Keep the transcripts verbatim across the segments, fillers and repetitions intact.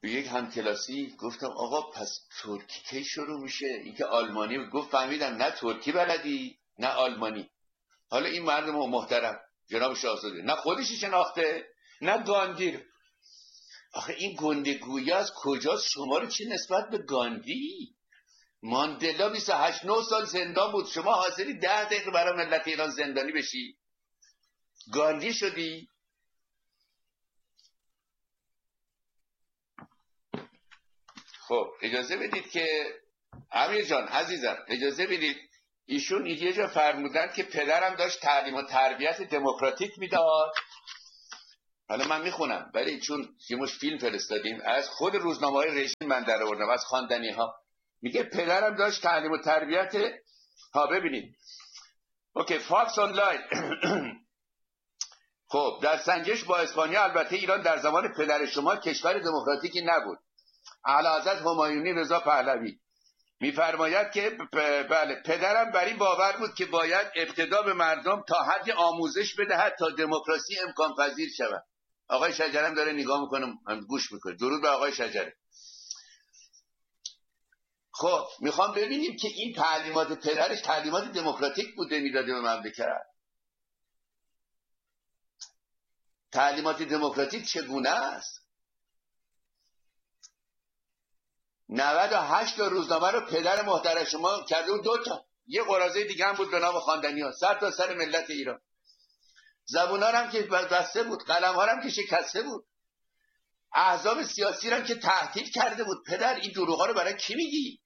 به یک همکلاسی گفتم آقا پس ترکی کی شروع میشه؟ این که آلمانی. گفت فهمیدم نه ترکی بلدی نه آلمانی. حالا این مردم محترم جناب شاهزاده نه خودشی شناخته نه گاندی. آخه این گندگویی از کجاست؟ شما رو چه نسبت به گاندی؟ ماندلا بیست و هشت نه سال زندان بود، شما حاضری ده دقیقه برای ملت ایران زندانی بشی؟ گاندی شدی؟ خب اجازه بدید که امیر جان عزیزم اجازه بدید، ایشون یه جا فرمودن که پدرم داشت تعلیم و تربیت دموکراتیک میداد. حالا من میخونم ولی چون یه مش فیلم فرستادیم از خود روزنامه های رژیم من در آوردم از خواندنی ها. میگه پدرم داشت تعلیم و تربیت ها. ببینید اوکی فاکس آنلاین. خب در سنجش با اسپانیا البته ایران در زمان پدر شما کشور دموکراتیکی نبود. اعلیحضرت همایونی رضا پهلوی میفرماید که بله پدرم بر این باور بود که باید ابتدا به مردم تا حد آموزش بدهد تا دموکراسی امکان پذیر شود. آقای شجره داره نگاه میکنه گوش میکنه. درود به آقای شجره. خب میخوام ببینیم که این تعلیمات پدرش تعلیمات دموکراتیک بوده میداده به مملکت. تعلیمات دموکراتیک چگونه است؟ نود و هشت تا روزنامه رو پدر محترم شما کرده بود دو تا. یه قراضه دیگه هم بود به نام خواندنی ها سر تا سر ملت ایران. زبون ها هم که بسته بود، قلم ها هم که شکسته بود، احزاب سیاسی هم که تهدید کرده بود. پدر این دروغ ها رو برای کی میگی؟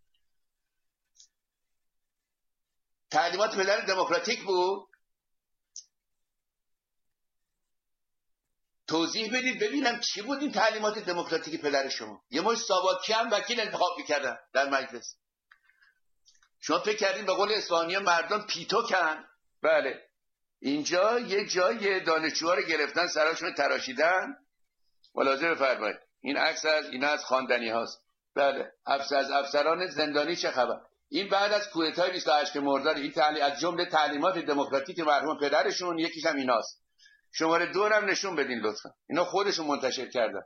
تعلیمات پدر دموکراتیک بود؟ توضیح بدید ببینم چی بود این تعلیمات دموکراتیک پدر شما؟ یه مش ساواکی هم وکیل انتخاب میکردن در مجلس. شما فکر کردین به قول اسپانیا مردم پیتوکن؟ بله اینجا یه جای دانشجوها رو گرفتن سراشون تراشیدن. ملاحظه بفرمایید این عکس از اینا از خواندنی هاست. بله افسر از افسران زندانی چه خبر؟ این بعد از کودتای بیست و هشت مرداد. این تعلیم از جمله تعلیمات دموکراتیک مرحوم پدرشون. یکیش هم ایناست. شماره دو هم نشون بدین لطفا. اینا خودشون منتشر کردن.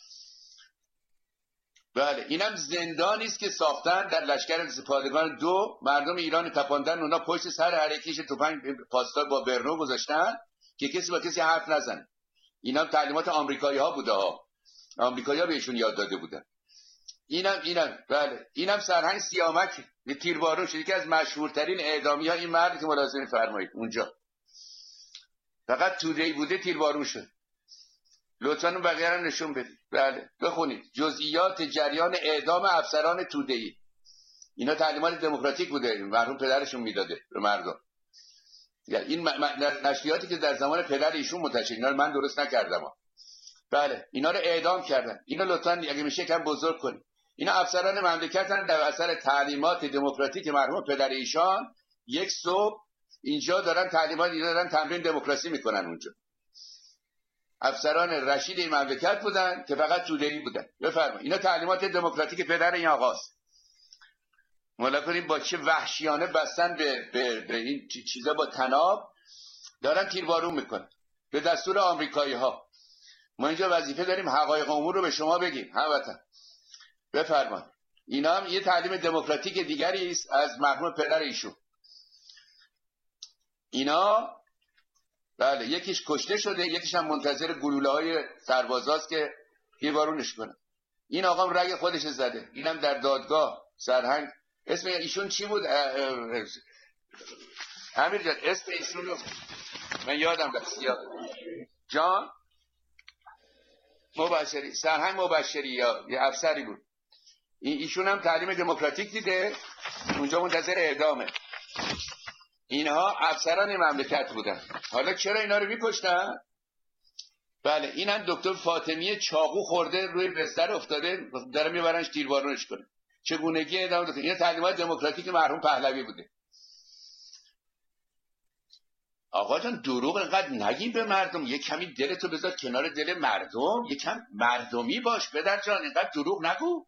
بله اینم زندانی است که ساختن در لشکر پادگان دو. مردم ایران تپاندن اونا پشت سر هر یکیش تفنگ پاسدار با برنو گذاشتن که کسی با کسی حرف نزنه. اینم تعلیمات آمریکایی ها بوده ها. آمریکایی ها بهشون یاد داده بودن. اینم اینم بله اینم سرهنگ سیامک یه تیربارون شد. یکی از مشهورترین اعدامی ها این مرد که ملاحظه فرمایید اونجا فقط توده‌ای بوده تیربارون شد. لطفاً اون بقیه رو نشون بدید. بله بخونید جزئیات جریان اعدام افسران توده‌ای. اینا تعلیمات دموکراتیک بوده مرحوم پدرشون میداده به مردم. یعنی این نشریاتی که در زمان پدر ایشون منتشر اینا رو من درست نکردم ها. بله اینا رو اعدام کردن. اینا لطفاً اگه میشه کم بزرگ کنید. اینا افسران مملکتن در اثر تعلیمات دموکراتیک مرحوم پدر ایشان. یک صبح اینجا دارن تعلیمات اینا دارن تمرین دموکراسی میکنن اونجا. افسران رشید این مملکت بودن که فقط توده‌ای بودن. بفرمایید اینا تعلیمات دموکراتیک پدر این آقاست. مالا کنیم با چه وحشیانه بستن به, به, به این چیزا با تناب دارن تیربارون میکنن به دستور آمریکایی ها. ما اینجا وظیفه داریم حقایق امور رو به شما بگیم هموطن. بفرمایید اینا هم یه تعلیم دموکراتیک دیگری است از مرحوم پدر ایشون. اینا بله یکیش کشته شده یکیش هم منتظر گلوله های سربازاست که تیربارونش کنه. این آقا رگ خودش زده. اینم در دادگاه سرهنگ. اسم ایشون چی بود؟ امیر جان اسم ایشون رو من یادم بسیار جان مبشری سرهنگ مبشری یا یه افسری بود. ایشون هم تعلیم دموکراتیک دیده اونجا منتظر اعدامه. اینها افسران مملکت بودن. حالا چرا اینا رو می‌کشتن؟ بله اینم دکتر فاطمی چاقو خورده روی بستر افتاده داره میبرنش تیربارونش کنه. چگونگی اعدام دکتر. این تعلیمات دموکراتیک مرحوم پهلوی بوده. آقا جان دروغ اینقدر نگیم به مردم. یک کمی دلتو بذار کنار دل مردم. یک کم مردمی باش پدر جان. اینقدر دروغ نگو.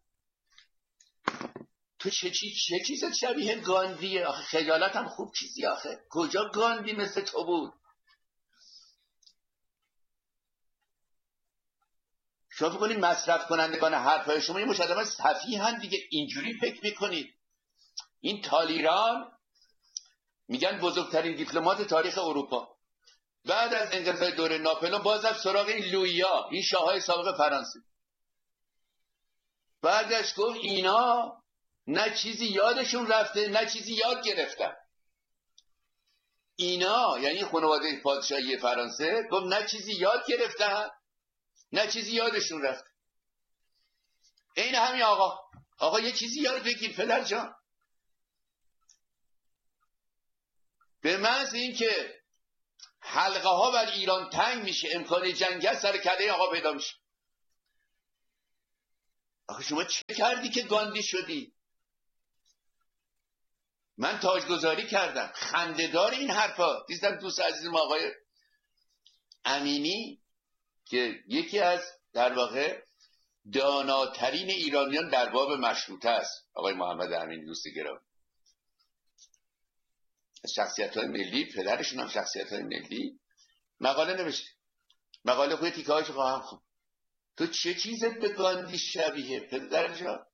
تو چه چیز چه چیز شبیه گاندیه آخه. خجالت هم خوب چیزی آخه. کجا گاندی مثل تو بود؟ شما فکر کنید مصرف کنندگان حرفای شما یه مش آدم سفیهن دیگه، اینجوری فکر میکنید. این تالیران میگن بزرگترین دیپلمات تاریخ اروپا، بعد از انقضای دوره ناپلئون باز رفت سراغ این لوئیا، این شاههای سابق فرانسه. بعدش گفت اینا نه چیزی یادشون رفته نه چیزی یاد گرفتن. اینا یعنی خانواده پادشاهی فرانسه، گفت نه چیزی یاد گرفتن نه چیزی یادشون رفته. این همین آقا آقا یه چیزی یاد بگیر پدر جان. به محض این که حلقه ها بر ایران تنگ میشه، امکان جنگ است، سر کله آقا پیدا میشه. آخه شما چه کردی که گاندی شدی؟ من تاجگذاری کردم. خنده‌دار این حرفا. دیدم دوست عزیزم آقای امینی که یکی از در واقع داناترین ایرانیان در باب مشروطه است، آقای محمد امینی دوست گرامی، شخصیت‌های ملی، پدرشون هم شخصیت‌های ملی، مقاله نوشته. مقاله خوی تیکه هایش خواهم خوب. تو چه چیزت به گاندی شبیه پدر جان؟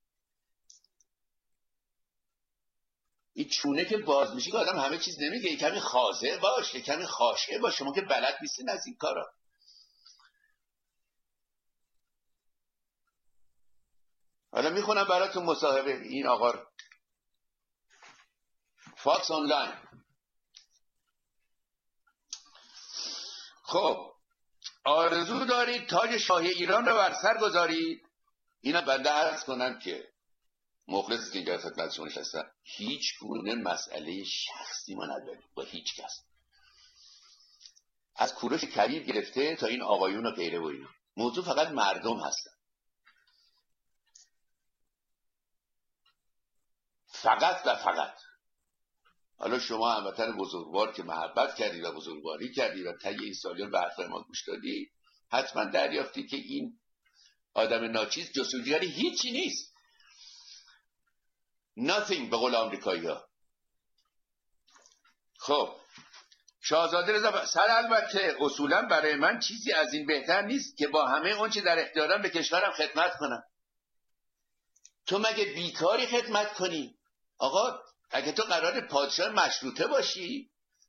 این چونه که باز میشه که آدم همه چیز نمیگه. یک کمی خاضع باش، یک کمی خاشعه باش. شما که بلد نیستین از این کارا. حالا میخونم براتون مصاحبه این آقا رو. فاکس آنلاین. خب آرزو دارید تاج شاهی ایران رو بر سر گذارید؟ اینا بنده عرض کنم که مخلص که اینجا خدمت شما نشستم، هیچ گونه مسئله شخصی ما نداریم با هیچ کس، از کوروش کبیر گرفته تا این آقایون و غیره و اینا. موضوع فقط مردم هستن، فقط و فقط. حالا شما هموطن بزرگوار که محبت کردید و بزرگواری کردید و طی این سالیان به حرف ما گوش دادید، حتما دریافتی که این آدم ناچیز جستجوگری هیچی نیست. nothing به قول آمریکایی ها. خب شاهزاده رضا سر البته اصولا برای من چیزی از این بهتر نیست که با همه اون چه در اختیارم به کشورم خدمت کنم. تو مگه بیکاری خدمت کنی؟ آقا اگه تو قرار پادشاه مشروطه باشی،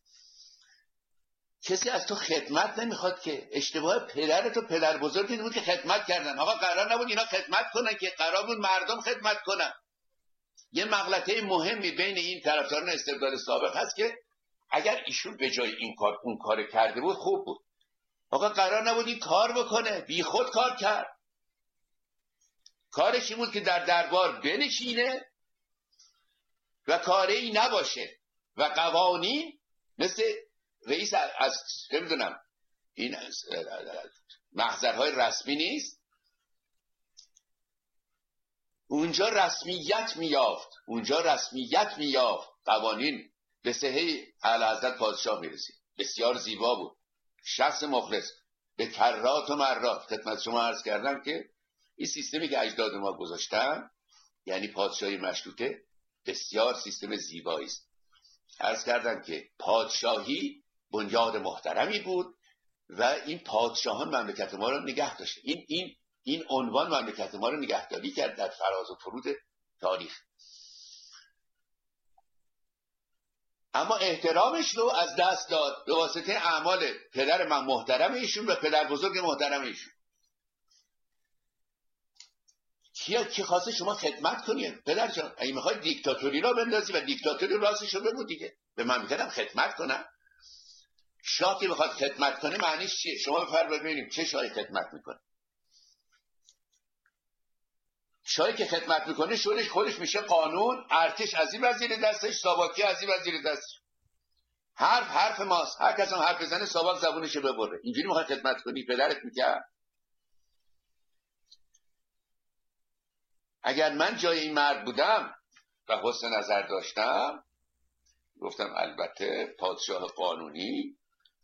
کسی از تو خدمت نمیخواد که. اشتباه پدرت و پدر بزرگت این بود که خدمت کردن. آقا قرار نبود اینا خدمت کنن که، قرار بود مردم خدمت کنن. یه مغلطه مهمی بین این طرفداران استبداد سابق هست که اگر ایشون به جای این کار اون کار کرده بود خوب بود. آقا قرار نبود این کار بکنه، بی خود کار کرد. کارش این بود که در دربار بنشینه و کاری نباشه و قوانین مثل رئیس از نمیدونم این محضرهای رسمی نیست، اونجا رسمیت میافت، اونجا رسمیت میافت، قوانین به صحه اعلیحضرت پادشاه میرسید. بسیار زیبا بود. شخص مخلص به کرات و مرات خدمت شما عرض کردم که این سیستمی که اجداد ما گذاشتن، یعنی پادشاهی مشروطه، بسیار سیستم زیبایی است. عرض کردم که پادشاهی بنیاد محترمی بود و این پادشاهان مملکت ما رو نگه داشت. این این این عنوان مملکت ما رو نگهداری کرد در فراز و فرود تاریخ. اما احترامش رو از دست داد به واسطه اعمال پدر من محترم ایشون و پدر بزرگ محترم ایشون. کیا کی خواسته شما خدمت کنید پدر جان؟ اگه میخوای دیکتاتوری را بندازی و دیکتاتوری راستش رو بگو دیگه، به من میگم خدمت کنم. شاه که بخواد خدمت کنه معنیش چیه؟ شما بفرمایید ببینیم چه شاهی خدمت میکنه. شاهی که خدمت میکنه شورش خودش میشه قانون، ارتش از این وزیر دستش، ساواکی از این وزیر دستش. حرف حرف ماست، هر کس هم حرف بزنه ساواک زبونشو ببره. اینجوری میخواد خدمت کنی؟ پدرت میکرد؟ اگر من جای این مرد بودم و حسن نظر داشتم، گفتم البته پادشاه قانونی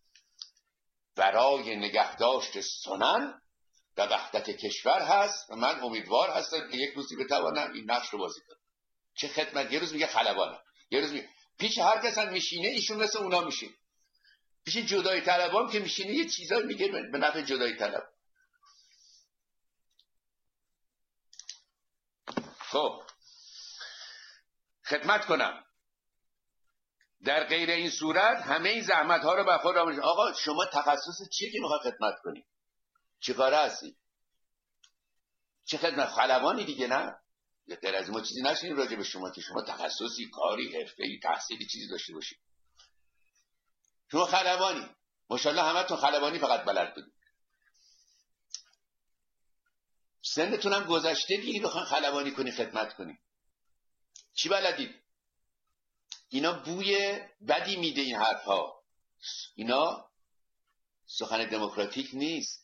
برای نگهداشت سنن و وحدت کشور هست و من امیدوار هستم که یک روزی بتوانم این نقش رو بازی کنم. چه خدمت؟ یه روز میگه خلبانم، یه روز میگه پیش هر کس هم میشینه ایشون مثل اونا میشین. پیش جدایی طلبام که میشینه یه چیزایی میگه به نفع جدایی طلب. خب خدمت کنم، در غیر این صورت همه این زحمت ها رو به خود آموزش. آقا شما تخصص چیه که میخوای خدمت کنی؟ چه کاره هستی؟ چه خدمت؟ خلبانی دیگه نه؟ یا غیر از ما چیزی نشینیم راجع به شما که شما تخصصی، کاری، حرفه‌ای، تحصیلی چیزی داشته باشید. شما خلبانی، ماشاءالله همتون خلبانی فقط بلد بودید. سنتون هم گذشته دیگه بخواین خلبانی کنی خدمت کنی. چی بلدید؟ اینا بوی بدی میده این حرفها. اینا سخن دموکراتیک نیست.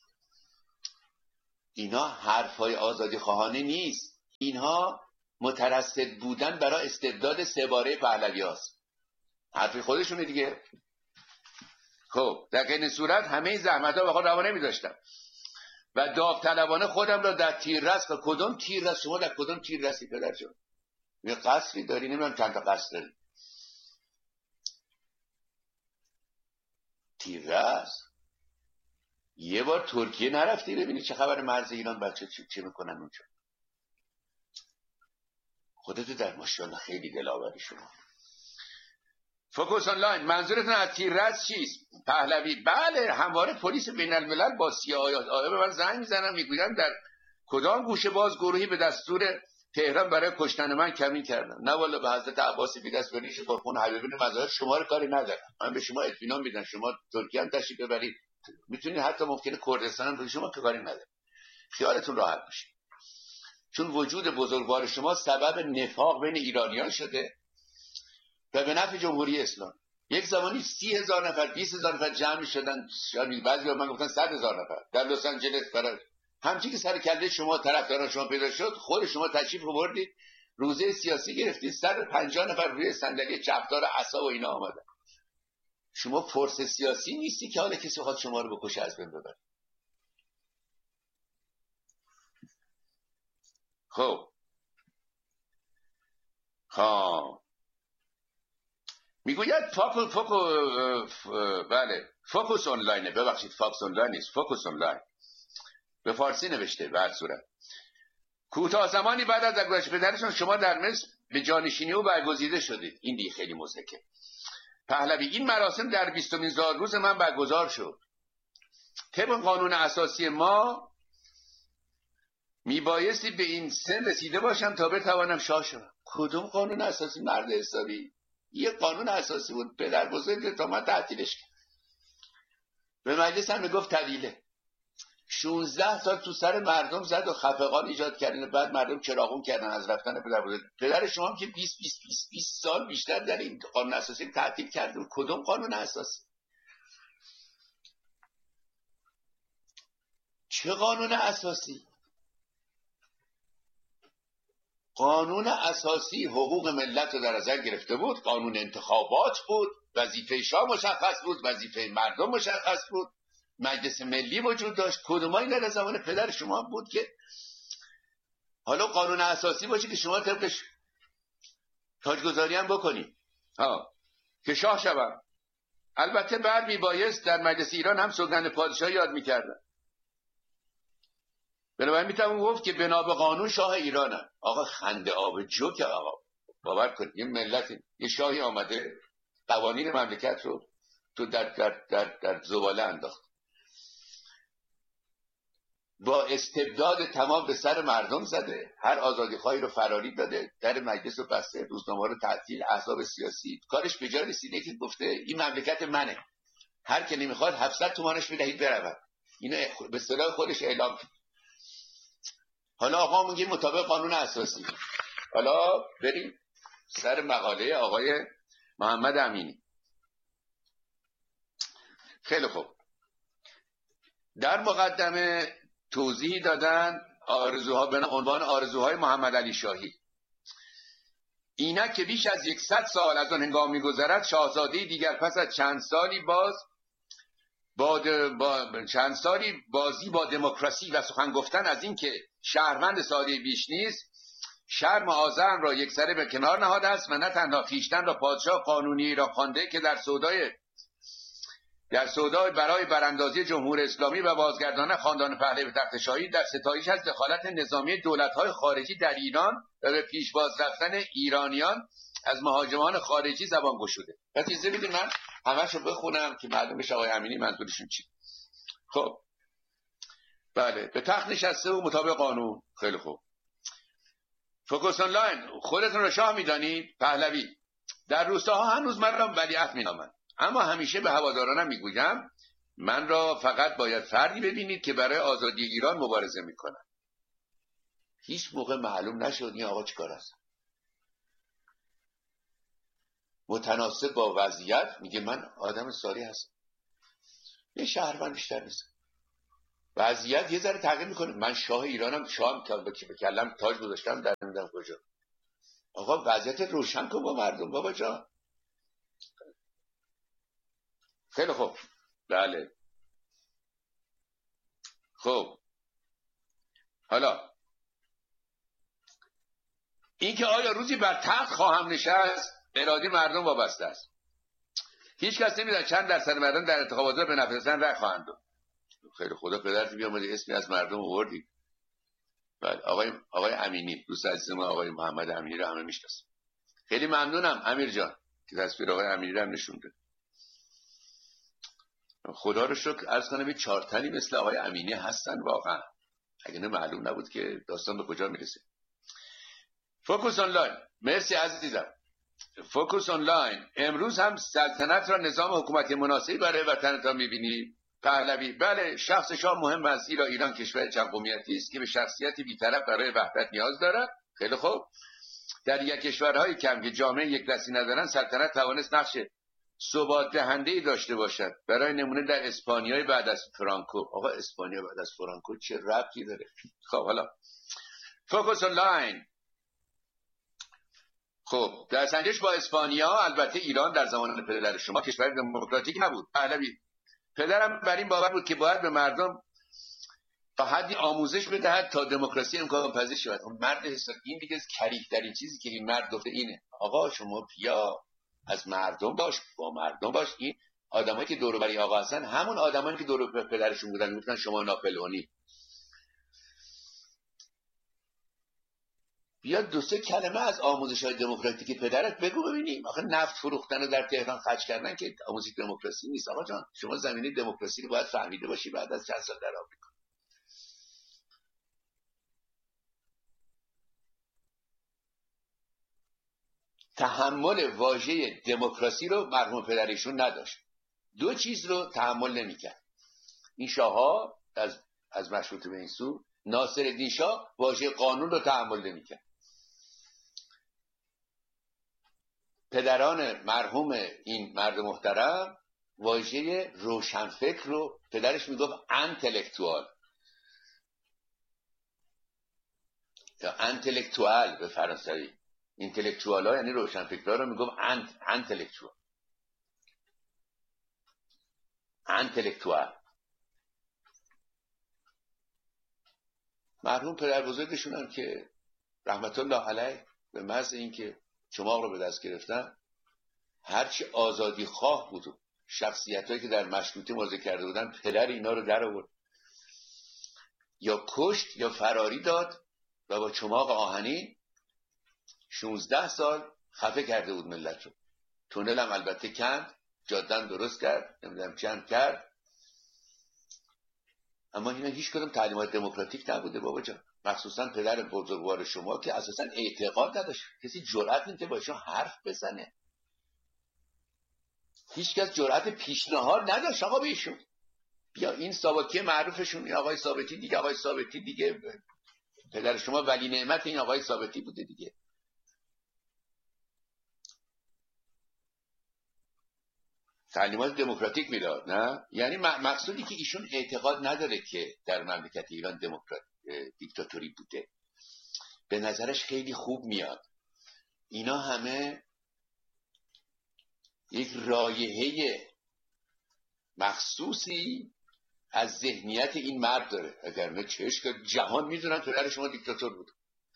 اینا حرفهای آزادی خواهانه نیست. اینها مترصد بودن برای استبداد سه باره پهلوی هاست. حرفی خودشونه دیگه. خب در این صورت همه زحمت ها به خود روا نمی‌داشتم و داوطلبانه خودم را در تیررس، و کدوم تیررس؟ شما در کدوم تیررسی پدر جان؟ یه قصری داری؟ نمیدونم چند تا قصر داری. تیررس؟ یه بار ترکیه نرفتی ببینی چه خبر مرز ایران بچه چی, چی میکنن اونجا؟ خودتو در ماشاءالله خیلی دلاوری شما. فوکوس آنلاین، منظورتون از تیررس چیست؟ پهلوی؟ بله، همواره پلیس بین الملل با سیاه آیا به من زنگ میزنن میگوین در کدام گوشه باز گروهی به دستور تهران برای کشتن من کمین کردن. نه والا به حضرت عباس بی دست بریش قربون حبیبین مظاهر شما رو کاری ندارم. من به شما اطمینان میدم شما ترکیه هم تشریف ببرید، میتونید حتی ممکنه کردستان هم به شما که کاری نداره. خیالتون راحت باشه. چون وجود بزرگوار شما سبب نفاق بین ایرانیان شده و به نفع جمهوری اسلامی. یک زمانی سی هزار نفر، بیست هزار نفر جمع شدن، شاید بعضی من گفتن صد هزار نفر در لس آنجلس برای همچین که سر کله شما طرفداران شما پیدا شد، خود شما تشریف آوردید روزه سیاسی گرفتید، صد و پنجاه نفر روی صندلی چپدار عصا و اینا آمدن. شما فرس سیاسی نیستی که حالا کسی خواهد شما رو بکشه از بین ببره. خب ها میگوید فاکو فاکو بله فوکوس آنلاینه، ببخشید فاکس آنلاین نیست، فوکوس آنلاین به فارسی نوشته. به هر صورت کوتاه زمانی بعد از درگذشت پدرشون شما در مصر به جانشینی او برگزیده شدید. این دیگه خیلی مضحکه. پهلوی، این مراسم در بیستمین زادروز من برگزار شد. طبق قانون اساسی ما میبایستی به این سن رسیده باشم تا بتوانم شاه شدم. کدوم قانون اساسی مرد حسابی؟ یه قانون اساسی بود پدر بزرگ تا من تعطیلش کرد. به مجلس هم میگفت طویله. شانزده سال تو سر مردم زد و خفقان ایجاد کردن، بعد مردم چراغون کردن از رفتن پدر بزرگ. پدر شما هم که بیست بیست بیست بیست سال بیشتر در این قانون اساسی تعطیل کرده. کدوم قانون اساسی؟ چه قانون اساسی؟ قانون اساسی حقوق ملت رو در نظر گرفته بود، قانون انتخابات بود، وظیفه شاه مشخص بود، وظیفه مردم مشخص بود، مجلس ملی وجود داشت. کدومایی در زمان پدر شما بود که حالا قانون اساسی باشه که شما طبقش تاجگذاری هم بکنی ها که شاه شوم. البته بعد میبایست در مجلس ایران هم سوگند پادشاه یاد میکردن. بنابراین میتونم گفت که بنا به قانون شاه ایرانم. آقا خنده آب جوک. آقا باور کن یه ملت، یه شاهی آمده قوانین مملکت رو تو در در در در زباله انداخت، با استبداد تمام به سر مردم زده، هر آزادی خواهی رو فراری داده، در مجلس رو بسته، روزنامه رو تعطیل، احزاب سیاسی. کارش به جا رسیده که گفته این مملکت منه، هر که نمیخواد هفتصد تومانش بدهید برود. اینو به اصطلاح خودش اعلام کرد. حالا آقا میگه مطابق قانون اساسی. حالا بریم سر مقاله آقای محمد امینی. خیلی خوب. در مقدمه توضیح دادن آرزوها به عنوان آرزوهای محمد علی شاهی. اینک که بیش از یکصد سال از آن هنگام می‌گذرد، شاهزاده دیگر پس از چند سالی باز با, با چند سالی بازی با دموکراسی و سخن گفتن از این که شهروند ساده بیش نیست، شرم آذرم را یکسره به کنار نهاده است و نه تنها خویشتن را پادشاه قانونی را خوانده که در سودای در سودای برای براندازی جمهوری اسلامی و بازگرداندن خاندان پهلوی به تخت شاهی در ستایش از دخالت نظامی دولت‌های خارجی در ایران و به پیشواز رفتن ایرانیان از مهاجمان خارجی زبان گشوده. پس اجازه بدید من همه‌شو بخونم که معلوم بشه آقای امینی منظورشون چی. خب بله، به تخت نشسته و مطابق قانون. خیلی خوب. فوکوس آنلاین، خودتون رو شاه میدانید؟ پهلوی: در روستاها هنوز من را ولیعهد مینامند، اما همیشه به هوادارانم میگویم من را فقط باید فردی ببینید که برای آزادی ایران مبارزه میکنه. هیچ موقع معلوم نشد این آقا چیکار است. متناسب با وضعیت میگه من آدم ساری هستم، یه شهروند بیشتر نیست. وضعیت یه ذره تغییر میکنه، من شاه ایرانم، شاه که به کلم تاج گذاشتم در نمیدونم کجا. آقا وضعیت روشن کن با مردم بابا جان. خیلی خوب. بله خب، حالا اینکه آیا روزی بر تخت خواهم نشست اراده مردم وابسته است. هیچ کس نمیدونه چند درصد مردم در انتخابات به نفع زن رأی خواهند داد. خیلی خدا پدرت بیامده اسمی از مردم آوردی. بعد آقای آقای امینی، دوست عزیز ما آقای محمد امینی رو همه میشناسن. خیلی ممنونم امیر جان که تصویر آقای امینی رو هم نشونده. خدا رو شکر عرض کنم این چهار تنی مثل آقای امینی هستن واقعا. اگه نه معلوم نبود که داستان به کجا میرسه. فوکوس آنلاین، مرسی عزیزم. فوکوس آنلاین، امروز هم سلطنت را نظام حکومتی مناسبی برای وطنتان میبینی؟ پهلوی: بله، شخص شاه مهم است، زیرا ایران کشور چند قومیتی است که به شخصیتی بی‌طرف برای وحدت نیاز دارد. خیلی خوب. در یک کشورهای کم که جامعه یک دستی ندارند سلطنت توانست نقش ثبات دهنده‌ای داشته باشد. برای نمونه در اسپانیای بعد از فرانکو. آقا اسپانیا بعد از فرانکو چه ربطی داره؟ خب حالا فوکوس آنلاین. خب در سنجش با اسپانیا، البته ایران در زمان پدر شما کشور دموکراتیک نبود. پهلوی: پدرم بر این باور بود که باید به مردم تا حدی آموزش بدهد تا دموکراسی امکان پذیر شود. اون مرد حساب این دیگه کریه در این چیزی که این مرد گفته اینه. آقا شما بیا از مردم باش، با مردم باش. این آدمایی که دور و بر آقا هستن همون آدمایی که دور و بر پدرشون بودن میگفتن شما ناپلئونی. بیا دو سه کلمه از آموزش‌های دموکراتیک پدرت بگو ببینیم. آخه نفت فروختن و در تهران خرج کردن که آموزش دموکراسی نیست. آقا جان شما زمینه دموکراسی رو باید فهمیده باشی بعد از چند سال در آمریکا. تحمل واژه دموکراسی رو مرحوم پدرشون نداشت. دو چیز رو تحمل نمی‌کرد. این شاه‌ها از از مشروطه به این سو، ناصرالدین شاه واژه قانون رو تحمل نمی‌کرد. پدران مرحوم این مرد محترم واژه روشنفکر رو، پدرش میگفت انتلکتوال یا انتلکتوال به فرانسوی. اینتלקچوال ها یعنی روشنفکرها رو میگفت انت انتلکتوال انتلکتوال. مرحوم پدر بزرگشون هم که رحمت الله علیه به محض اینکه چماق رو به دست گرفتن هرچی آزادی خواه بود و شخصیتایی که در مشروطه موضع کرده بودن پدر اینا رو در آورد، یا کشت یا فراری داد و با چماق آهنین شانزده سال خفه کرده بود ملت رو. تونل هم البته کند، جادن درست کرد، نمیدونم چند کرد، اما اینا هیچ کدوم تعلیمات دموکراتیک نبوده بابا جان. مخصوصا پدر بزرگوار شما که اساسا اعتقاد نداشت، کسی جرأت نمی‌کنه با ایشون حرف بزنه. هیچ کس جرأت پیشنهاد نداشت آقا به ایشون. بیا این ساواکی معروفشون، این آقای ثابتی دیگه، آقای ثابتی دیگه پدر شما ولی نعمت این آقای ثابتی بوده دیگه. تعلیمات دموکراتیک میداد، نه؟ یعنی مقصودی که ایشون اعتقاد نداره که در مملکت ایران دموکرات دیکتاتوری بوده. به نظرش خیلی خوب میاد. اینا همه یک رایحه مخصوصی از ذهنیت این مرد داره. اگر نه چش که جهان میدونن پدر شما دیکتاتور بود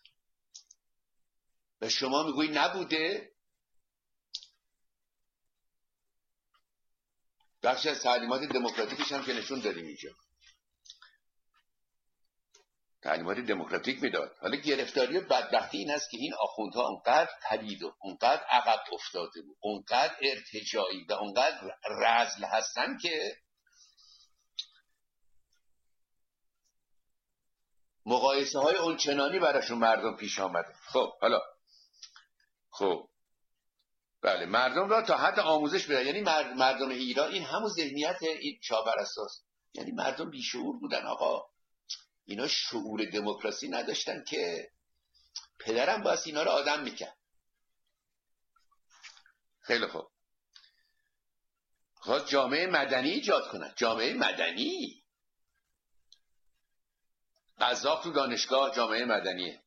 و شما میگویی نبوده. بخشی از تعلیمات دموکراتیکش هم که نشون دادیم اینجا، تعلیمات دموکراتیک میداد. حالا گرفتاری و بدبختی این است که این آخوندها اونقدر پلید و اونقدر عقب افتاده بود، اونقدر ارتجاعی و اونقدر رذل هستن که مقایسه های اونچنانی براشون مردم پیش آمده. خب حالا خب بله، مردم را تا حد آموزش بده. یعنی مردم ایران این همون ذهنیت این شاهپرستاست، یعنی مردم بیشعور بودن آقا، اینا شعور دموکراسی نداشتن که پدرم باید اینا رو آدم میکرد. خیلی خوب، خواست جامعه مدنی ایجاد کنن، جامعه مدنی. قذاق تو دانشگاه جامعه مدنیه.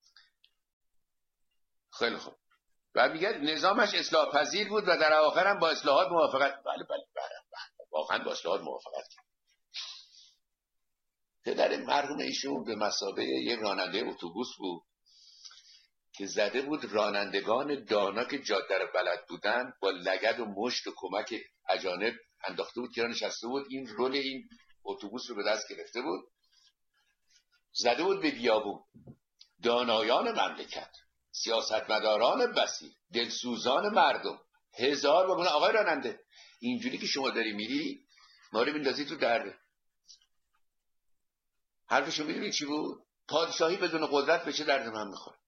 خیلی خوب، و میگه نظامش اصلاح پذیر بود و در آخر هم با اصلاحات موافقت. بله بله بله واقعا با اصلاحات موافقت کرد. پدر مرحوم ایشون به مثابه یک راننده اتوبوس بود که زده بود رانندگان دانا که جاده رو بلد بودن با لگد و مشت و کمک اجانب انداخته بود که نشسته بود، این رول این اتوبوس رو به دست گرفته بود، زده بود به بیابون. دانایان مملکت، سیاستمداران بسیط، دلسوزان مردم، هزار بگونه آقای راننده اینجوری که شما داری میری ما رو میندازی تو درده. حرفشو میدونی چی بود؟ پادشاهی بدون قدرت به چه درد من میخوره.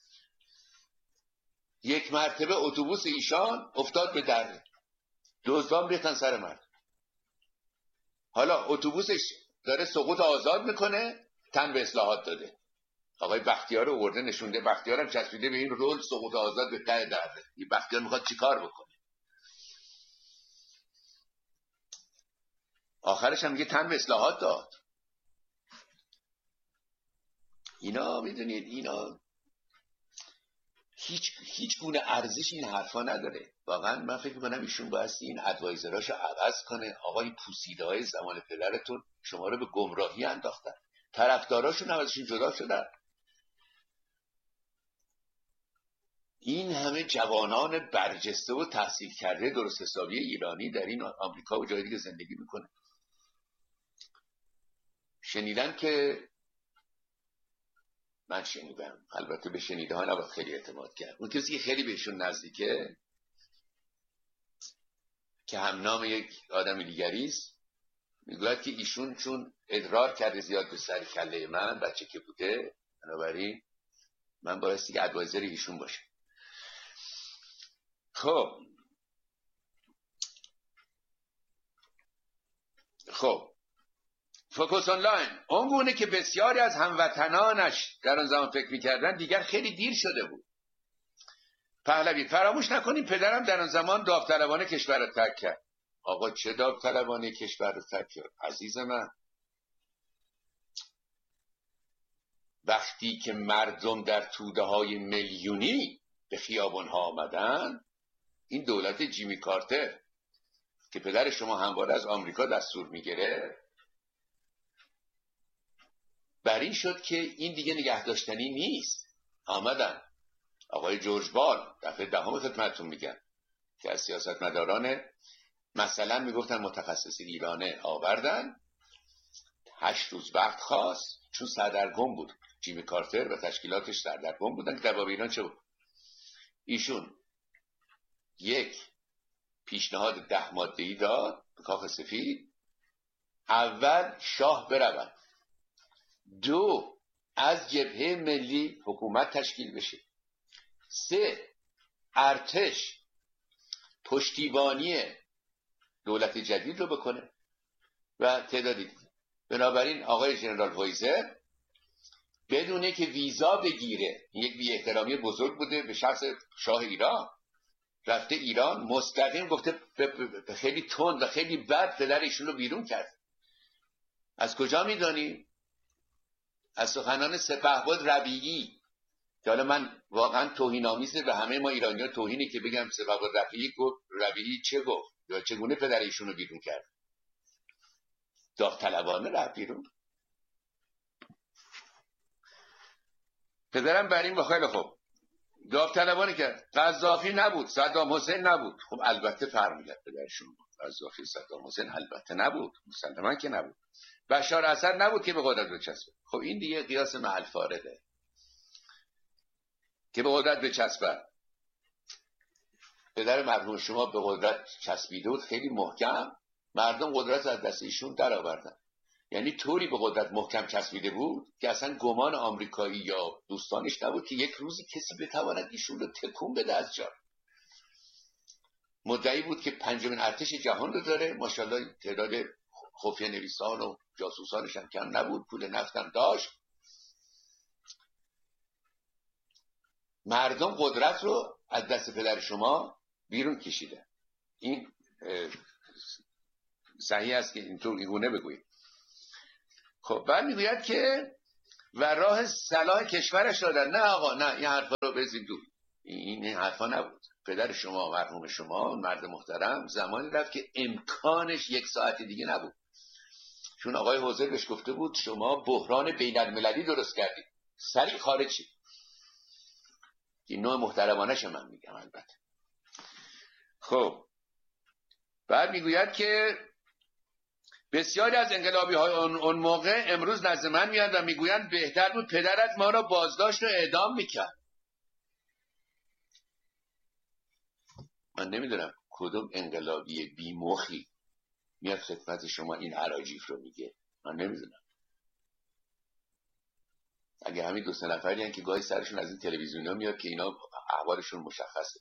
یک مرتبه اتوبوس ایشان افتاد به درده، دزدان ریختن سر مرد. حالا اتوبوسش داره سقوط آزاد میکنه، تن به اصلاحات داده. آقای بختیار رو آورده نشونده، بختیار هم چسبیده به این رول سقوط آزاد به ته درده. این بختیار میخواد چیکار بکنه؟ آخرش هم میگه تن به اصلاحات داد. اینا میدونید اینا هیچ هیچ گونه ارزش این حرفا نداره. واقعا من فکر میکنم ایشون بایستی این ادوایزراشو عوض کنه. آقا این پوسیده های زمان پدرتون شما رو به گمراهی انداختن، طرفداراشون هم ازشون جدا شدن. این همه جوانان برجسته و تحصیل کرده درست حسابی ایرانی در این آمریکا و جای دیگه زندگی میکنه. شنیدن که من شنیدم، البته به شنیده ها نباید خیلی اعتماد کرد، اون کسی که خیلی بهشون نزدیکه که هم نام یک آدم دیگریست میگوید که ایشون چون ادرار کرده زیاد به سر کله من بچه که بوده، بنابراین من بایستی که ادوایزر ایشون باشه. خب خب فوکوس آنلاین اون گونه که بسیاری از هموطنانش در آن زمان فکر میکردن دیگر خیلی دیر شده بود. پهلوی فراموش نکنیم پدرم در آن زمان داوطلبانه کشور را ترک کرد. آقا چه داوطلبانه کشور را ترک کرد عزیز من؟ وقتی که مردم در توده های میلیونی به خیابان ها آمدن، این دولت جیمی کارتر که پدر شما همواره از آمریکا دستور میگیره بر این شد که این دیگه نگه داشتنی نیست. آمدن آقای جورج بال دفعه دهم خدمتتون میگن که از سیاستمداران مثلا میگفتن متخصصین ایرانه آوردن، هشت روز وقت خواست چون سردرگم بود جیمی کارتر و تشکیلاتش سردرگم بودن که در باب ایران چه بود. ایشون یک پیشنهاد ده ماده‌ای داد به کاخ سفید. اول شاه برود، دو از جبهه ملی حکومت تشکیل بشه، سه ارتش پشتیبانی دولت جدید رو بکنه و تعدادی. بنابراین آقای ژنرال وایزر بدونه که ویزا بگیره، یک بی احترامی بزرگ بوده به شخص شاه ایران، رفته ایران مستقیم گفته به خیلی تند و خیلی بد پدر ایشون رو بیرون کرد. از کجا میدانی؟ از سخنان سپهبد ربیعی که حالا من واقعا توهین‌آمیزه به همه ما ایرانی‌ها توهینی که بگم سپهبد ربیعی گفت. ربیعی چه گفت یا چگونه پدر ایشون رو بیرون کرد؟ داوطلبانه رفت بیرون. پدرم بر این با خیلی خوب داوطلبانه کرد. قذافی نبود، صدام حسین نبود. خب البته فرق می‌کرد پدرشون بود. قذافی صدام حسین البته نبود، مسلما که نبود. بشار اسد نبود که به قدرت بچسبه. خب این دیگه قیاس محل فارغه که به قدرت بچسبه. پدر مرحوم شما به قدرت چسبیده بود خیلی محکم، مردم قدرت از دست ایشون در آوردن. یعنی طوری به قدرت محکم چسبیده بود که اصلا گمان آمریکایی یا دوستانش نبود که یک روزی کسی بتواند ایشون رو تکون بده از جا. مدعی بود که پنجمین ارتش جهان رو داره، ماشاءالله تعداد خفیه نویسان و جاسوسانش هم کم نبود، پول نفت هم داشت. مردم قدرت رو از دست پدر شما بیرون کشیده. این صحیح است که اینطور اینگونه بگوییم. خب بعد میگوید که و راه صلاح کشورش دادن. نه آقا، نه، این حرفا رو بزید دور. این این حرفا نبود. پدر شما، مرحوم شما، مرد محترم، زمانی رفت که امکانش یک ساعت دیگه نبود، چون آقای حوزر بهش گفته بود شما بحران بین المللی درست کردید، سریع خارج شید. این نوع محترمانش من میگم البته. خب بعد میگوید که بسیاری از انقلابی های اون موقع امروز نزد من میاد و میگویند بهتر بود پدرت ما را بازداشت و اعدام میکرد. من نمیدونم کدوم انقلابی بیمخی میاد خدمت شما این عراجیف رو میگه. من نمیدونم. اگه همین دو سه نفری هن که گاهی سرشون از این تلویزیون ها میاد که اینا احوالشون مشخصه.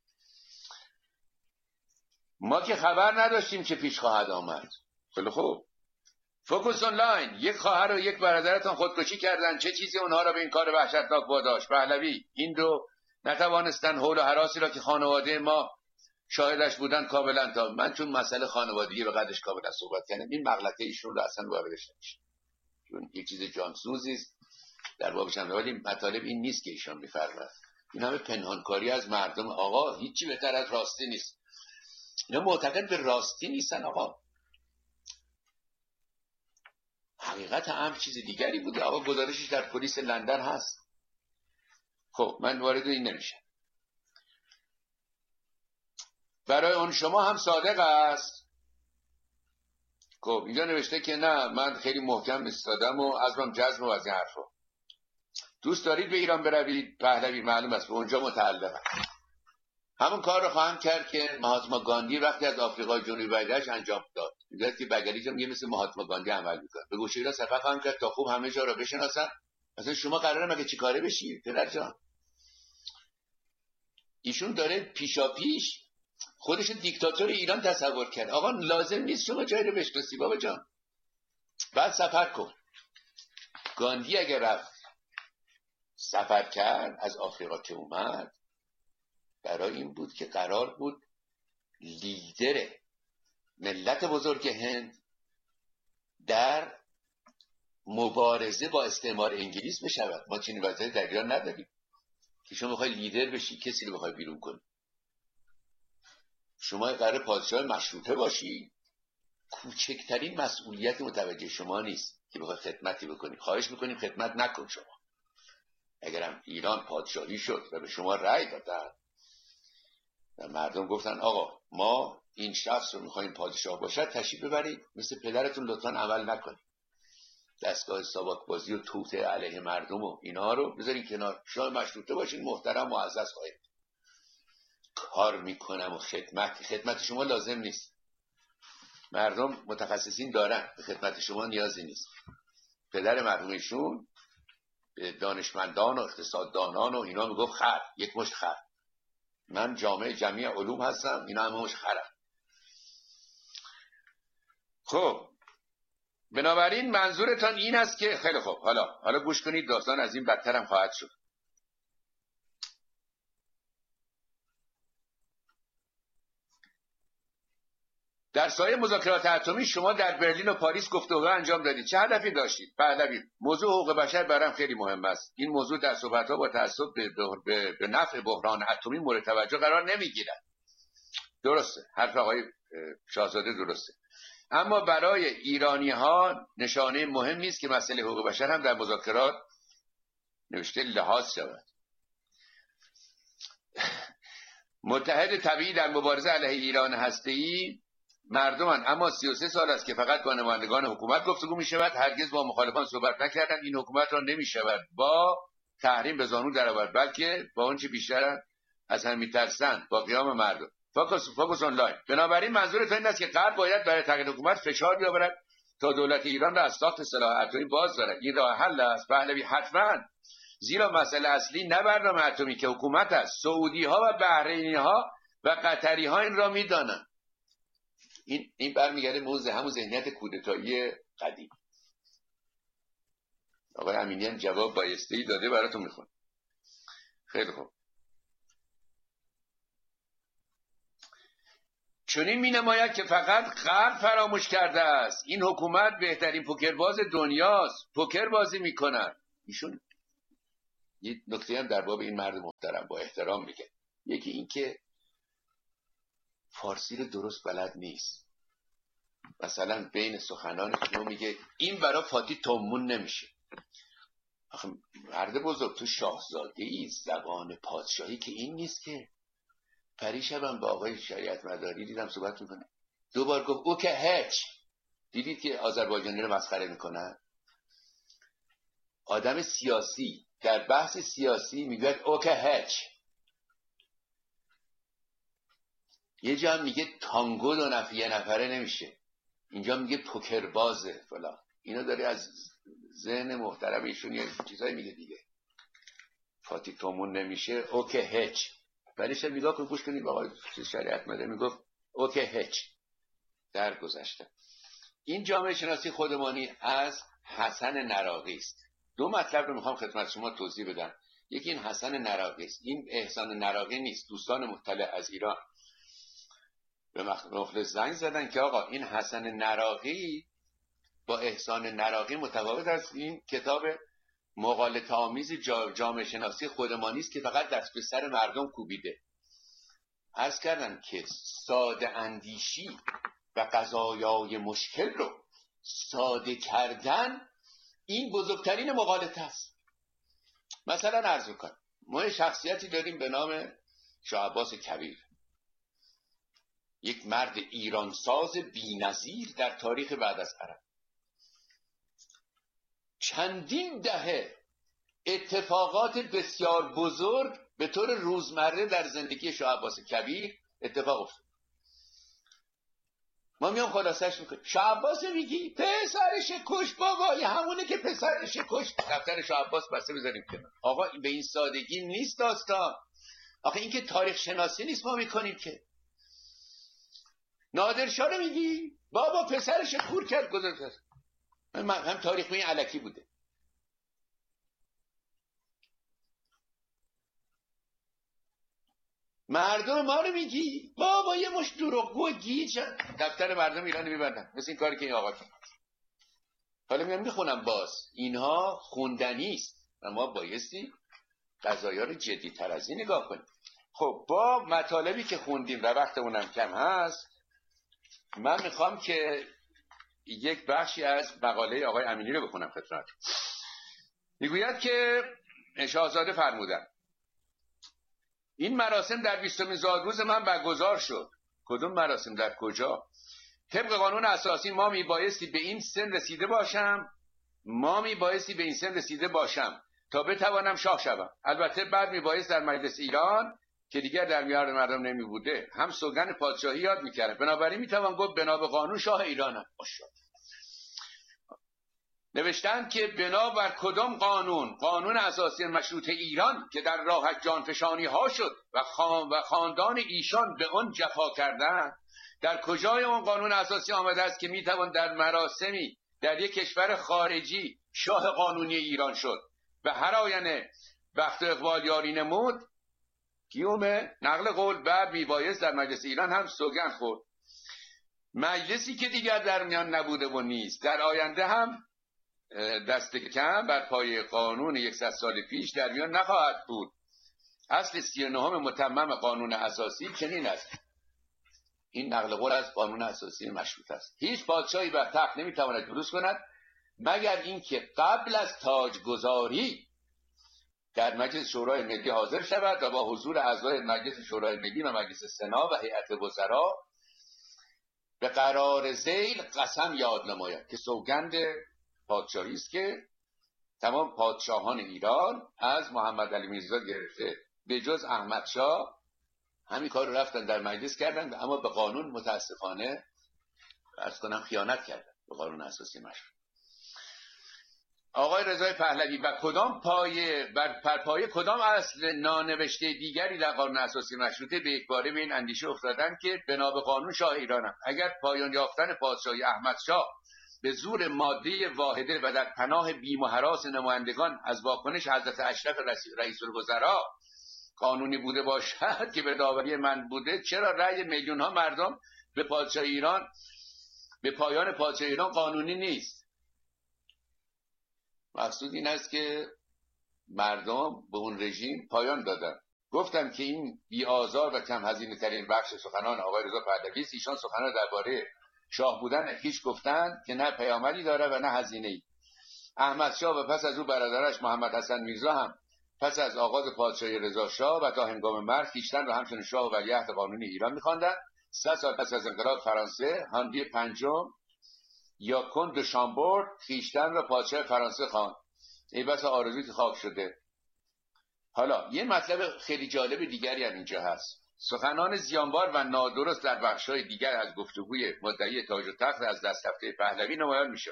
ما که خبر نداشتیم چه پیش خواهد آمد. خیلی خوب، فوکوس آنلاین. یک خواهر و یک برادرتان خودکشی کردن، چه چیزی اونها را به این کار وحشتناک واداشت؟ پهلوی. این رو نتوانستن حول و هراسی را که خانواده ما شاهدش بودن کاملا تا من چون مسئله خانوادگی به قدرش کاملا صحبت کردم، این مغلطه ایشون رو اصلا واردش نمیشه، چون یک چیز جانسوزی است در بابش هم. ولی مطالب این نیست که ایشان میفرماید. این همه پنهانکاری از مردم. آقا هیچی بهتر از راستی نیست. اینا معتقد به راستی نیستن آقا. حقیقت هم چیز دیگری بوده. آقا گزارشش در پلیس لندن هست. خب من وارد این نمیشه. برای اون شما هم صادق است. خب اینجا نوشته که نه، من خیلی محکم استادم و عزمم جزم و از این حرفا. دوست دارید به ایران بروید؟ پهلوی معلوم است به اونجا متعلقم. همون کار رو خواهم کرد که مهاتما گاندی وقتی از آفریقای جنوبی برگشت انجام داد. میگه که بگلیج هم مثل مهاتما گاندی عمل میکنه. به گوشه ایران سفر خواهم کرد تا خوب همه جا رو بشناسن. مثلا شما قراره مگه چیکاره بشی پدر جان؟ ایشون داره پیشا پیش خودش دیکتاتور ایران تصور کرد. آقا لازم نیست شما جایی رو بشناسی بابا جان. بعد سفر کن. گاندی اگر رفت سفر کرد از آفریقا که اومد، برای این بود که قرار بود لیدر ملت بزرگ هند در مبارزه با استعمار انگلیس بشود. ما چنین وضعی در ایران نداریم که شما بخوای لیدر بشی کسی رو بخوای بیرون کنی. شما قرار پادشاه مشروطه باشی، کوچکترین مسئولیت متوجه شما نیست که بخوای خدمتی بکنی. خواهش میکنیم خدمت نکن. شما اگرم ایران پادشاهی شد و به شما رأی دادن و مردم گفتن آقا ما این شخص رو میخوایم پادشاه باشد، تشریف ببرید، مثل پدرتون لطفاً عمل نکنید. دستگاه ساواک بازی و توطئه علیه مردم و اینا رو بذارین کنار. شما مشروطه باشین، محترم معزز خواهید کار میکنم و خدمت خدمت شما لازم نیست. مردم متخصصین دارن، به خدمت شما نیازی نیست. پدر مرحومشون به دانشمندان و اقتصاددانان و اینا میگفت خر، یک مشت خر. من جامعه جمعی علوم هستم، اینا همه مشت خرم. خب بنابراین منظورتان این است که خیلی خوب، حالا حالا گوش کنید، داستان از این بدتر هم خواهد شد. در سایه مذاکرات اتمی شما در برلین و پاریس گفتگو انجام دادید. چه هدفی داشتید؟ پهلوی: موضوع حقوق بشر برام خیلی مهم است. این موضوع در صحبت‌ها با تأسف به, به, به نفع بحران اتمی مورد توجه قرار نمیگیرد. درسته، حرف آقای شاهزاده درسته. اما برای ایرانی‌ها نشانه مهم نیست که مسئله حقوق بشر هم در مذاکرات نوشته لحاظ شود. متحد طبیعی در مبارزه علیه ایران هسته‌ای مردمان، اما سی و سه سال است که فقط با نمایندگان حکومت گفتگو می شود، هرگز با مخالفان صحبت نکردند. این حکومت را نمی شود با تحریم به زانو درآورد، بلکه با اون چه بیشتر از هم میترسند با قیام مردم. فوکس فوکس آنلاین. بنابراین منظور تو این است که غرب باید برای تغییر حکومت فشار بیاورد تا دولت ایران را از ساخت سلاح اتمی باز دارد. این راه حل است پهلوی، حتما، زیرا مسئله اصلی نه برنامه اتمی که حکومت است. سعودی ها و بحرینی ها و قطری ها این را میدانند. این این برمیگرده موضوع همون ذهنیت کودتایی قدیم. آقای امینی هم جواب بایسته‌ای داده، براتون میخونم. خیلی خوب. چنین می‌نماید که فقط غرب فراموش کرده است این حکومت بهترین پوکرباز دنیاست، پوکر بازی میکنن. ایشون یه نکته هم در باب این مرد محترم با احترام میگه. یکی این که فارسی رو درست بلد نیست. مثلا بین سخنان شما میگه این برا فاتی تومون نمیشه. آخه مرد بزرگ، تو شاهزاده ای، زبان پادشاهی که این نیست که. پریشبم با آقای شریعت مداری دیدم صحبت میکنه، دو بار گفت او که هچ. دیدید که آذربایجانی رو مسخره میکنن؟ آدم سیاسی در بحث سیاسی میگه او که هچ. یه جا هم میگه تانگو دو نفر یه نفره نمیشه، اینجا میگه پوکر بازه فلان. اینو داره از ذهن محترم ایشون یه چیزایی میگه دیگه. فاتی تومون نمیشه، او که هچ. ولی شب نگاه کن، گوش کنید آقای شریعت مداری میگفت او که هچ. در گذشته این جامعه شناسی خودمانی از حسن نراقی است. دو مطلب رو میخوام خدمت شما توضیح بدم. یکی این حسن نراقی است، این احسان نراقی نیست. دوستان مطلع از ایران به مخلص زنگ زدن که آقا این حسن نراقی با احسان نراقی متفاوت است. این کتاب مغالطه آمیز جامعه شناسی خودمانی است که فقط دست به سر مردم کوبیده. عرض کردم که ساده اندیشی و قضایای مشکل رو ساده کردن این بزرگترین مغالطه است. مثلا عرض می‌کنم ما شخصیتی داریم به نام شاه عباس کبیر، یک مرد ایرانساز بی‌نظیر در تاریخ بعد از عرب. چندین دهه اتفاقات بسیار بزرگ به طور روزمره در زندگی شاه عباس کبیر اتفاق افتاد. ما میام خلاصش میکنیم. شاه عباس میگی پسرش کش بابا، همونه که پسرش کش. دفتر شاه عباس بسته بذاریم کنار. آقا به این سادگی نیست داستان. آخه این که تاریخ شناسی نیست ما میکنیم که. نادرشاه رو میگی بابا پسرش کور کرد گذاشت. هم تاریخ این علکی بوده. مردم ما رو میگی بابا یه مش دروغگو گیج. دفتر مردم ایران میبندن مثل این کاری که این آقا کرد. حالا میام میخونم باز اینها خوندنی است و ما بایستی قضایا رو جدی تر از این نگاه کنیم. خب با مطالبی که خوندیم و وقتمونم کم هست، من میخوام که یک بخشی از مقاله آقای امینی رو بخونم خدمت. میگوید که شاهزاده فرمودن این مراسم در بیستمین زادروز من برگزار شد. کدوم مراسم؟ در کجا؟ طبق قانون اساسی ما میبایستی به این سن رسیده باشم ما میبایستی به این سن رسیده باشم تا بتوانم شاه شوم. البته بعد میبایست در مجلس ایران که دیگر در میان مردم نمیبوده هم سوگند پادشاهی یاد میکردم. بنابراین میتوان گفت بنا به قانون شاه ایرانم. ماشاءالله. نوشتند که بنابر کدام قانون؟ قانون اساسی مشروطه ایران که در راهش جانفشانی ها شد و, خان و خاندان ایشان به آن جفا کردند. در کجای اون قانون اساسی آمده است که میتوان در مراسمی در یک کشور خارجی شاه قانونی ایران شد و هر آینه وقت اقبال یاری نمود گیوم نقل قول بعد میبایست در مجلس ایران هم سوگند خورد. مجلسی که دیگر در میان نبوده و نیست در آینده هم دست کم بر پای قانون یکصد سال پیش در میان نخواهد بود. اصل سی و نهم متمم قانون اساسی چنین است. این نقل قول از قانون اساسی مشروط است. هیچ پادشاهی بر تخت نمیتواند جلوس کند مگر اینکه قبل از تاجگذاری در مجلس شورای ملی حاضر شود و با حضور اعضای مجلس شورای ملی و مجلس سنا و هیئت وزرا به قرار ذیل قسم یاد نماید، که سوگند پادشاهی است که تمام پادشاهان ایران از محمد علی میرزا گرفته به جز احمد شاه همین کار رو رفتن در مجلس کردن، اما به قانون متاسفانه عرض کنم خیانت کردن، به قانون اساسی مشروط. آقای رضای پهلوی و کدام پایه بر پرپایه کدام اصل نانوشته دیگری در قانون اساسی مشروطه به یک باره به این اندیشه افتادن که بنا به قانون شاه ایرانم اگر پایان یافتن پادشاهی احمد شاه به زور ماده واحده و در پناه بیم و هراس نمایندگان از واکنش حضرت اشرف رئیس الوزراء قانونی بوده باشد که به داوری من بوده، چرا رأی میلیون ها مردم به پادشاه ایران به پایان پادشاه ایران قانونی نیست؟ مقصود این است که مردم به اون رژیم پایان دادن. گفتم که این بی‌آزار و کم هزینه ترین بخش سخنان آقای رضا پهلوی است. ایشان سخنان درباره شاه بودن هیچ گفتن که نه پیامدی داره و نه هزینه‌ای. احمد شاه و پس از او برادرش محمد حسن میرزا هم پس از آغاز پادشاهی رضا شاه و تا هنگام مرگ خویشتن را همچون شاه و ولیعهد قانونی ایران می‌خواندند. سه سال پس از انقلاب فرانسه هانری پنجم یا کند شامبورد خویشتن را پادشاه فرانسه خواند. ای بس آرزویی که خاک شده. حالا یه مطلب خیلی جالب دیگری هم اینجا هست. سخنان زیانبار و نادرست در بخش‌های دیگر از گفتگوی مدعی تاج و تخت از دست رفته پهلوی نمایان میشه.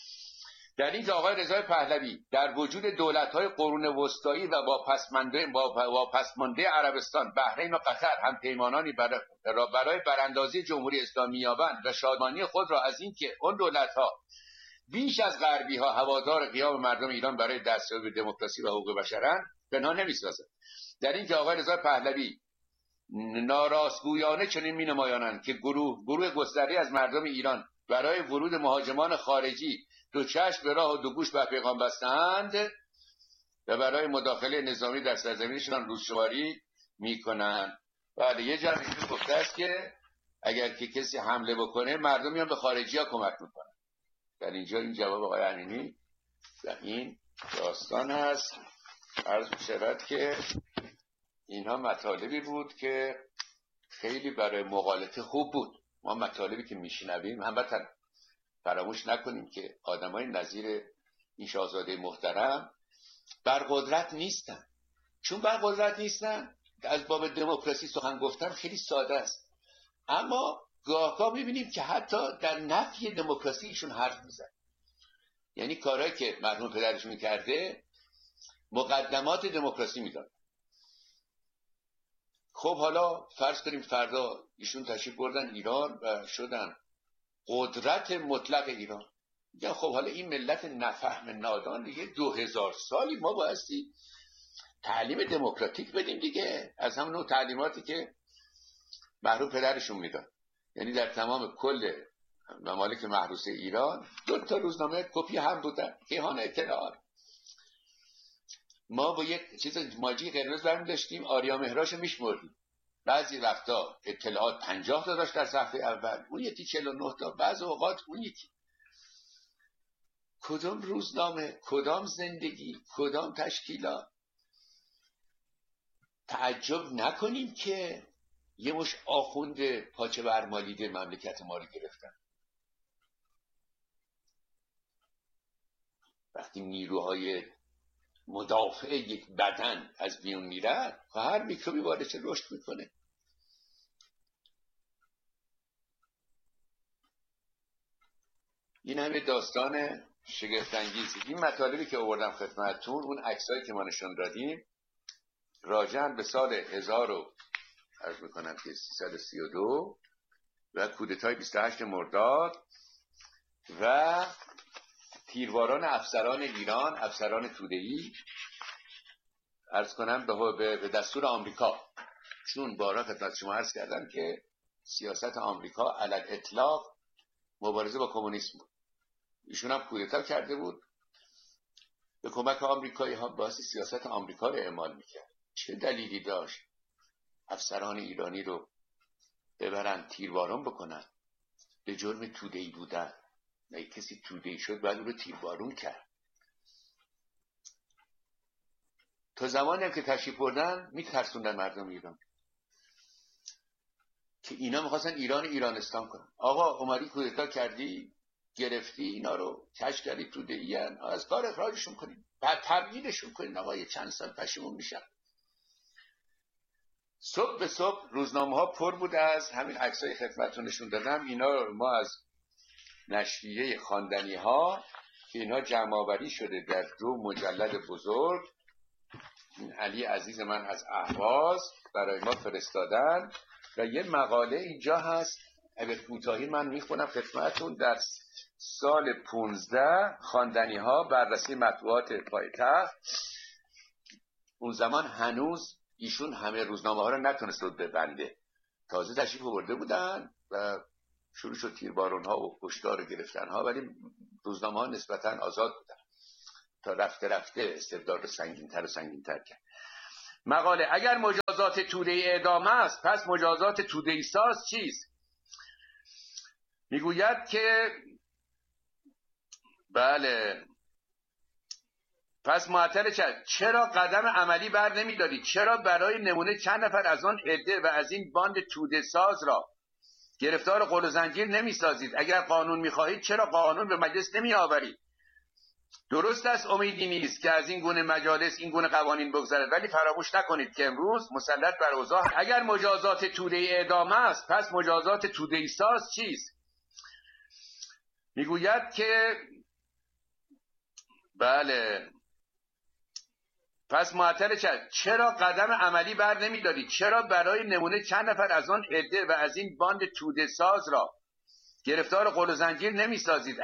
در این که آقای رضای پهلوی در وجود دولت‌های قرون وسطایی و واپسمانده واپسمانده عربستان، بحرین و قطر هم پیمانانی برای برای براندازی جمهوری اسلامی یابند و شادمانی خود را از این که اون دولت‌ها بیش از غربی ها هوادار قیام مردم ایران برای دستیابی به دموکراسی و حقوق بشرند پنهان نمی‌سازد. در این که آقای رضا پهلوی ناراستگویانه چنین می‌نمایانند که گروه گروه گسترده از مردم ایران برای ورود مهاجمان خارجی دو چشم به راه و دو گوش به پیغام بستند و برای مداخله نظامی در سرزمینشان روزشماری می‌کنند. بله، یه جمعی گفته است که اگر که کسی حمله بکنه مردم میان به خارجی‌ها کمک می‌کنن. در اینجا این جواب آقای امینی و این داستان هست. عرض می‌شود که اینها مطالبی بود که خیلی برای مقالطه خوب بود. ما مطالبی که میشنویم هموطن فراموش نکنیم که آدمای نظیر این شاهزاده محترم بر قدرت نیستن. چون بر قدرت نیستن از باب دموکراسی سخن گفتن خیلی ساده است، اما گاه گاه میبینیم که حتی در نفی دموکراسی ایشون حرف میزن. یعنی کارهایی که مرحوم پدرشون کرده مقدمات دموکراسی میداد. خب حالا فرض کنیم فردا ایشون تشریف بردن ایران و شدن قدرت مطلق ایران. یا خب حالا این ملت نفهم نادان دیگه دو هزار سالی ما بایستی تعلیم دموکراتیک بدیم دیگه، از همون نوع تعلیماتی که مرحوم پدرشون میداد. یعنی در تمام کل ممالک محروسه ایران دو تا روزنامه کپی هم بودن، کیهان اطلاعات. ما با یک چیز ماجی قرمز برمی داشتیم، آریا مهراش میشمردیم. بعضی وقتا اطلاعات پنجاه تا داشت در صفحه اول، اون یکی چهل و نه تا، بعض اوقات اون یکی. کدام روزنامه، کدام زندگی، کدام تشکیلات؟ تعجب نکنیم که یه مش آخوند پاچه برمالیده مملکت ما رو گرفتن. وقتی نیروهای مدافع یک بدن از میون میرن و هر میکروبی واردش رشد میکنه. این همه داستان شگفت انگیزی. این مطالبی که آوردم خدمتتون، اون عکسایی که ما نشون دادیم راجع به سال هزار و عرض میکنم که سیصد و سی و دو و کودتای بیست و هشت مرداد و تیرباران افسران ایران، افسران توده‌ای، عرض کنم به دستور آمریکا. چون بارها خدمت شما عرض کردم که سیاست آمریکا علی اطلاق مبارزه با کمونیسم بود. ایشون هم کودتا کرده بود، به کمک آمریکایی ها باعث سیاست آمریکا رو اعمال میکرد. چه دلیلی داشت افسران ایرانی رو ببرن تیرباران بکنن به جرم توده‌ای بودن؟ نه، کسی توده‌ای شد بعد اون رو تیربارون کرد. تا زمانی هم که تشریف بردن میترسوندن مردم ایران. که اینا میخواستن ایران ایرانستان کنن. آقا اومدی کودتا کردی، گرفتی اینا رو، کش کردی توده این، از کار اخراجشون کنین، بعد تبعیدشون کنین. آقا یه چند سال پشیمون میشن. صبح به صبح روزنامه ها پر بود از همین عکسای خدمتتون نشون دادم. اینا ما از نشریه خواندنی ها که اینها جمع آوری شده در دو مجلد بزرگ، این علی عزیز من از اهواز برای ما فرستادن و یه مقاله اینجا هست. اگر کوتاهی من میخونم خدمتتون. در سال پونزده خواندنی ها بررسی مطبوعات پایتخت. اون زمان هنوز ایشون همه روزنامه ها رو نتونست بود ببنده، تازه تشریف آورده بودن و شروع شد تیربارون ها و کشتار گرفتن ها، ولی روزنامه ها نسبتا آزاد بودن تا رفته رفته استبداد رو سنگین‌تر و سنگین‌تر کرد. مقاله: اگر مجازات توده‌ای اعدام است، پس مجازات توده‌ای ساز چیست؟ میگوید که بله، پس معطل چند چرا قدم عملی بر نمی‌دارید؟ چرا برای نمونه چند نفر از آن عده و از این باند توده ساز را گرفتار قل و زنجیر نمی‌سازید؟ اگر قانون می‌خواهید چرا قانون به مجلس نمی‌آورید؟ درست است امیدی نیست که از این گونه مجالس این گونه قوانین بگذرد، ولی فراموش نکنید که امروز مسلط بر اوضاع. اگر مجازات توده‌ای اعدام است، پس مجازات توده‌ای ساز چیست؟ میگوید که بله، پس معطل چند چرا قدم عملی بر نمی‌دارید؟ چرا برای نمونه چند نفر از آن عده و از این باند توده ساز را گرفتار قل و زنجیر نمی‌سازید؟